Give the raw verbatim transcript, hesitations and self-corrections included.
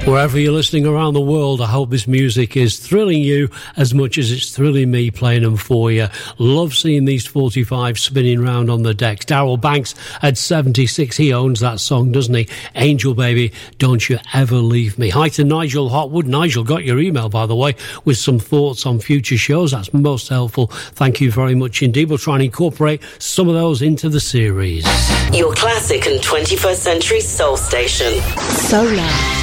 Wherever you're listening around the world, I hope this music is thrilling you as much as it's thrilling me playing them for you. Love seeing these forty-fives spinning round on the decks. Darryl Banks at seventy-six, he owns that song, doesn't he? Angel Baby, Don't You Ever Leave Me. Hi to Nigel Hotwood. Nigel, got your email, by the way, with some thoughts on future shows. That's most helpful. Thank you very much indeed. We'll try and incorporate some of those into the series. Your classic and twenty-first century soul station. Solar.